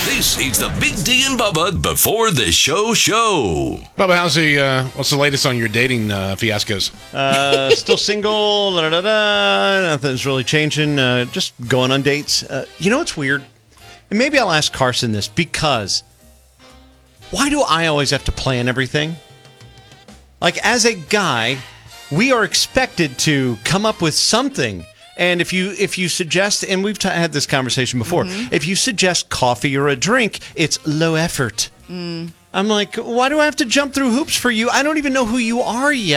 This is the Big D and Bubba before the show. Bubba, what's the latest on your dating fiascos? Still single. Nothing's really changing. Just going on dates. You know what's weird? And maybe I'll ask Carson this, because why do I always have to plan everything? Like, as a guy, we are expected to come up with something. And if you suggest, and we've had this conversation before, if you suggest coffee or a drink, it's low effort. I'm like, why do I have to jump through hoops for you? I don't even know who you are yet.